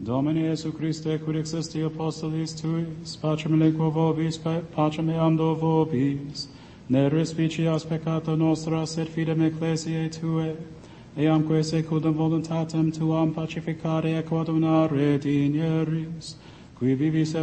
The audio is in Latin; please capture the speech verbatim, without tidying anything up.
Domine Iesu Christe, quid existi apostolis tuis, pacem elenquo vobis, pacem eam do vobis, ne respicias peccata nostra, sed fidem ecclesiae Tue, eamque secundum voluntatem Tuam pacificare et coadunare digneris, qui vivis